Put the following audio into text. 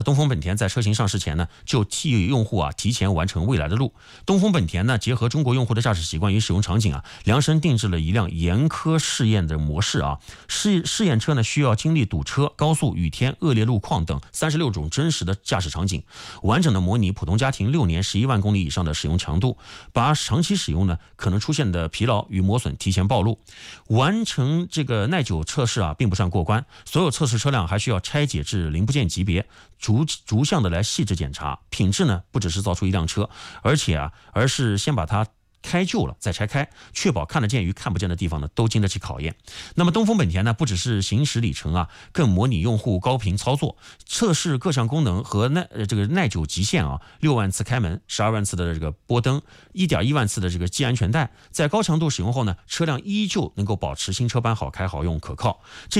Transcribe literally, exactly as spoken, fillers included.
东风本田在车型上市前呢，就替用户啊提前完成未来的路。东风本田呢，结合中国用户的驾驶习惯与使用场景啊，量身定制了一辆严苛试验的模式啊。试试验车呢，需要经历堵车、高速、雨天、恶劣路况等三十六种真实的驾驶场景，完整的模拟普通家庭六年十一万公里以上的使用强度，把长期使用呢可能出现的疲劳与磨损提前暴露。完成这个耐久测试啊，并不算过关，所有测试车辆还需要拆解至零部件级别。逐逐项的来细致检查品质呢，不只是造出一辆车，而且啊，而是先把它开旧了再拆开，确保看得见与看不见的地方呢都经得起考验。那么东风本田呢，不只是行驶里程啊，更模拟用户高频操作，测试各项功能和耐呃这个耐久极限啊，六万次开门，十二万次的这个拨灯，一点一万次的这个系安全带，在高强度使用后呢，车辆依旧能够保持新车般好开好用可靠。这